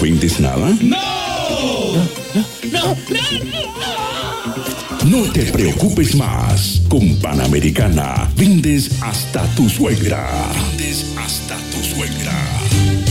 vendes nada? No te preocupes más. Con Panamericana vendes hasta tu suegra.